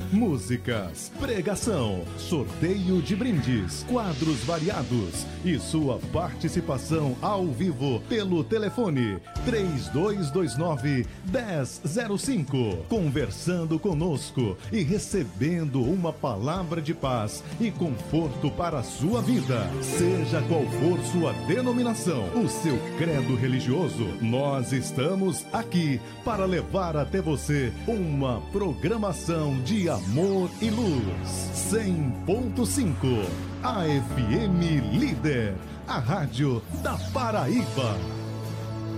músicas, pregação, sorteio de brindes, quadros variados e sua participação ao vivo pelo telefone 3229-1005. Conversando conosco e recebendo uma palavra de paz e conforto para a sua vida. Seja qual for sua denominação, o seu credo religioso, nós estamos aqui para levar até você uma programação de amor e luz. 100.5 AFM Líder, a rádio da Paraíba.